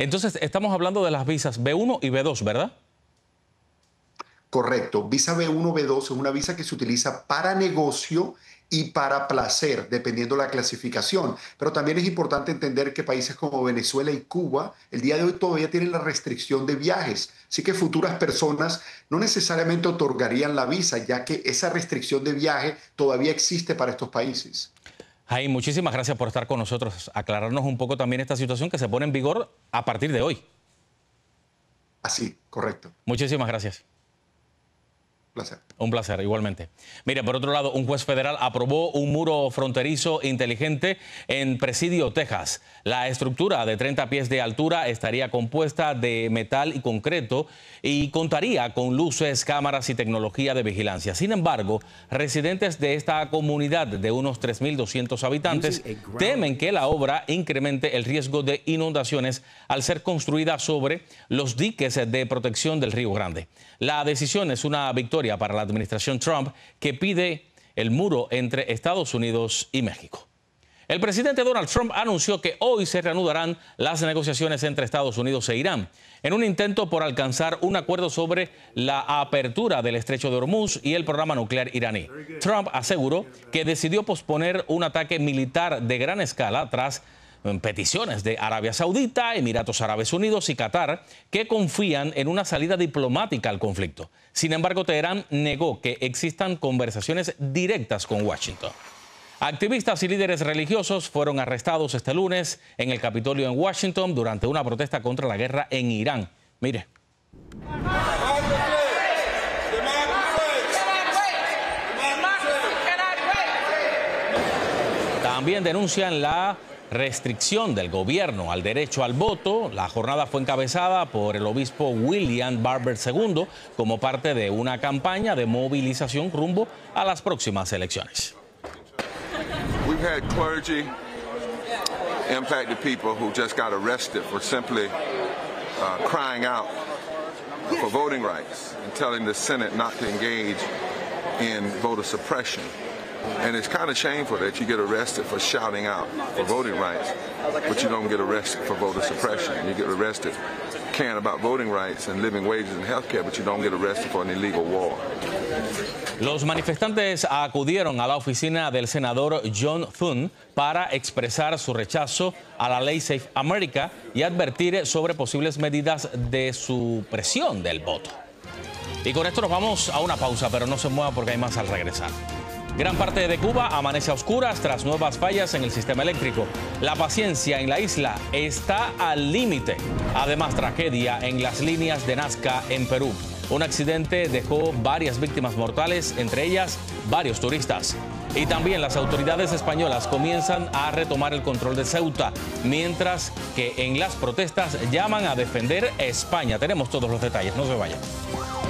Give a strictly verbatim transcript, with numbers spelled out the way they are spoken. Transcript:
Entonces, estamos hablando de las visas B uno y B dos, ¿verdad? Correcto. Visa B uno, B dos es una visa que se utiliza para negocio y para placer, dependiendo la clasificación. Pero también es importante entender que países como Venezuela y Cuba, el día de hoy todavía tienen la restricción de viajes. Así que futuras personas no necesariamente otorgarían la visa, ya que esa restricción de viaje todavía existe para estos países. Jaime, muchísimas gracias por estar con nosotros, aclararnos un poco también esta situación que se pone en vigor a partir de hoy. Así, correcto. Muchísimas gracias. Placer. Un placer, igualmente. Mire, por otro lado, un juez federal aprobó un muro fronterizo inteligente en Presidio, Texas. La estructura de treinta pies de altura estaría compuesta de metal y concreto y contaría con luces, cámaras y tecnología de vigilancia. Sin embargo, residentes de esta comunidad de unos tres mil doscientos habitantes temen que la obra incremente el riesgo de inundaciones al ser construida sobre los diques de protección del Río Grande. La decisión es una victoria para la administración Trump, que pide el muro entre Estados Unidos y México. El presidente Donald Trump anunció que hoy se reanudarán las negociaciones entre Estados Unidos e Irán, en un intento por alcanzar un acuerdo sobre la apertura del estrecho de Hormuz y el programa nuclear iraní. Trump aseguró que decidió posponer un ataque militar de gran escala tras peticiones de Arabia Saudita, Emiratos Árabes Unidos y Qatar, que confían en una salida diplomática al conflicto. Sin embargo, Teherán negó que existan conversaciones directas con Washington. Activistas y líderes religiosos fueron arrestados este lunes en el Capitolio en Washington durante una protesta contra la guerra en Irán. Mire. También denuncian la restricción del gobierno al derecho al voto. La jornada fue encabezada por el obispo William Barber segundo como parte de una campaña de movilización rumbo a las próximas elecciones. We've had clergy, impacted people who just got arrested for simply uh, crying out for voting rights and telling the Senate not to engage in voter suppression. And it's kind of shameful that you get arrested for shouting out for voting rights, but you don't get arrested for voter suppression. You get arrested caring about voting rights and living wages and health care, but you don't get arrested for an illegal war. Los manifestantes acudieron a la oficina del senador John Thune para expresar su rechazo a la ley Safe America y advertir sobre posibles medidas de supresión del voto. Y con esto nos vamos a una pausa, pero no se mueva porque hay más al regresar. Gran parte de Cuba amanece a oscuras tras nuevas fallas en el sistema eléctrico. La paciencia en la isla está al límite. Además, tragedia en las líneas de Nazca en Perú. Un accidente dejó varias víctimas mortales, entre ellas varios turistas. Y también las autoridades españolas comienzan a retomar el control de Ceuta, mientras que en las protestas llaman a defender España. Tenemos todos los detalles, no se vayan.